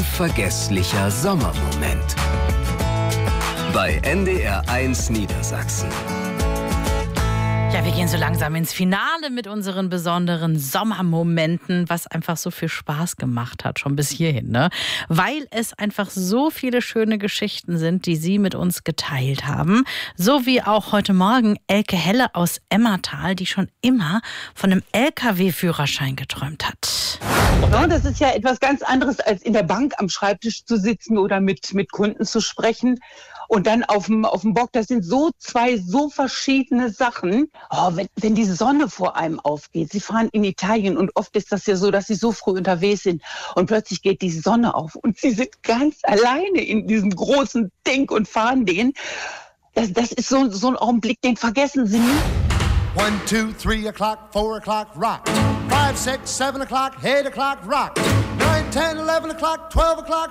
unvergesslicher Sommermoment. Bei NDR1 Niedersachsen. Ja, wir gehen so langsam ins Finale mit unseren besonderen Sommermomenten, was einfach so viel Spaß gemacht hat, schon bis hierhin, ne? Weil es einfach so viele schöne Geschichten sind, die Sie mit uns geteilt haben. So wie auch heute Morgen Elke Helle aus Emmertal, die schon immer von einem LKW-Führerschein geträumt hat. Ja, das ist ja etwas ganz anderes, als in der Bank am Schreibtisch zu sitzen oder mit Kunden zu sprechen. Und dann auf dem Bock, das sind so zwei so verschiedene Sachen. Oh, wenn die Sonne vor einem aufgeht, Sie fahren in Italien und oft ist das ja so, dass Sie so früh unterwegs sind und plötzlich geht die Sonne auf und Sie sind ganz alleine in diesem großen Ding und fahren den. Das ist so ein Augenblick, den vergessen Sie nie. 1, 2, 3 o'clock, 4 o'clock, rock. 5, 6, 7 o'clock, 8 o'clock, rock. 9, 10, 11 o'clock, 12 o'clock,